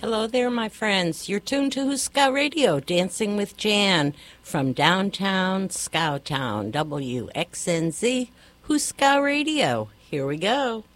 Hello there, my friends. You're tuned to Huska Radio, Dancing with Jan, from downtown Skowtown, WXNZ, Huska Radio. Here we go.